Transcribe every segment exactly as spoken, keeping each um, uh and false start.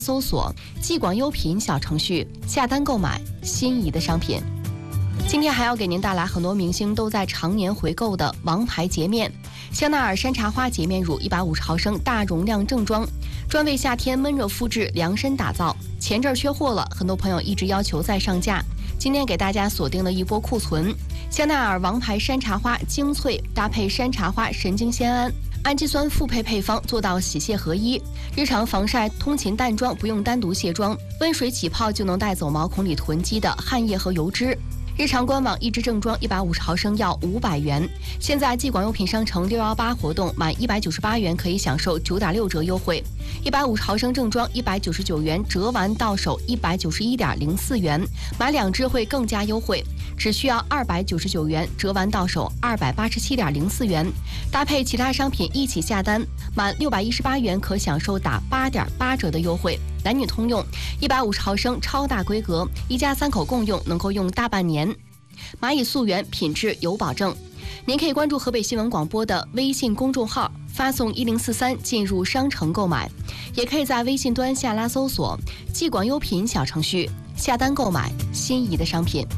搜索既广优品小程序下单购买心仪的商品。今天还要给您带来很多明星都在常年回购的王牌洁面，香奈儿山茶花洁面乳一百五十毫升大容量正装，专为夏天闷热肤质量身打造。前阵儿缺货了，很多朋友一直要求再上架，今天给大家锁定了一波库存。香奈儿王牌山茶花精粹搭配山茶花神经酰胺氨基酸复配配方，做到洗卸合一，日常防晒通勤淡妆不用单独卸妆，温水起泡就能带走毛孔里囤积的汗液和油脂。日常官网一支正装一百五十毫升要五百元，现在既广优品商城六一八活动，满一百九十八元可以享受九点六折优惠，一百五十毫升正装一百九十九元折完到手一百九十一点零四元，买两支会更加优惠，只需要二百九十九元折完到手二百八十七点零四元，搭配其他商品一起下单，满六百一十八元可享受打八点八折的优惠。男女通用，一百五十毫升超大规格，一家三口共用，能够用大半年。蚂蚁溯源，品质有保证。您可以关注河北新闻广播的微信公众号，发送一零四三进入商城购买，也可以在微信端下拉搜索既广优品小程序下单购买心仪的商品。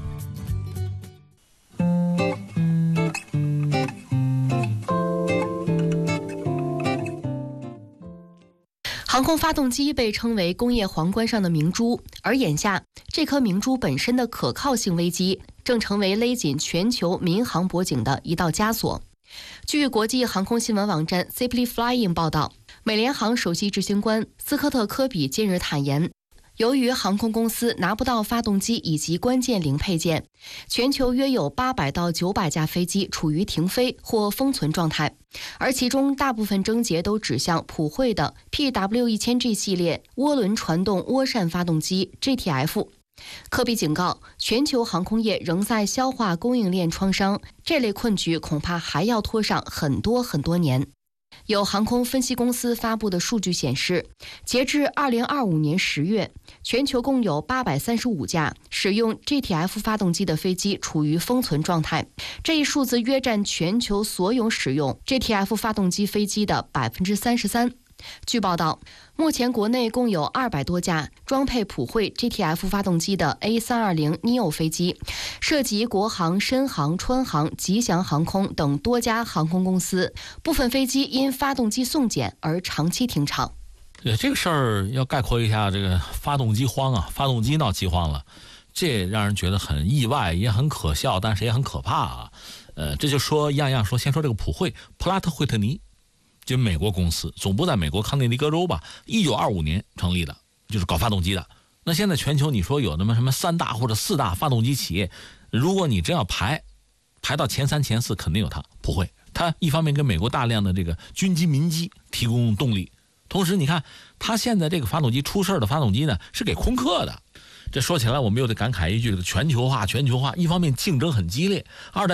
航空发动机被称为工业皇冠上的明珠，而眼下这颗明珠本身的可靠性危机正成为勒紧全球民航脖颈的一道枷锁。据国际航空新闻网站 Simply Flying 报道，美联航首席执行官斯科特·科比近日坦言，由于航空公司拿不到发动机以及关键零配件，全球约有八百到九百架飞机处于停飞或封存状态，而其中大部分症结都指向普惠的 P W 一千 G 系列涡轮传动涡扇发动机 G T F。科比警告，全球航空业仍在消化供应链创伤，这类困局恐怕还要拖上很多很多年。有航空分析公司发布的数据显示，截至二零二五年十月，全球共有八百三十五架使用 G T F 发动机的飞机处于封存状态，这一数字约占全球所有使用 G T F 发动机飞机的 百分之三十三。据报道，目前国内共有二百多架装配普惠 G T F 发动机的 A 三二零 neo 飞机，涉及国航、深航、川航、吉祥航空等多家航空公司，部分飞机因发动机送检而长期停场。 对这个事儿要概括一下，这个发动机荒啊，发动机闹饥荒了，这让人觉得很意外，也很可笑，但是也很可怕啊。呃，这就说样样说，先说这个普惠，普拉特惠特尼。就美国公司总部在美国康涅狄格州吧，一九二五年成立的，就是搞发动机的。那现在全球你说有那么什么三大或者四大发动机企业，如果你真要排排到前三前四，肯定有它普惠。它一方面给美国大量的这个军机民机提供动力，同时你看它现在这个发动机出事的发动机呢是给空客的。这说起来我们又得感慨一句，这个全球化全球化，一方面竞争很激烈，二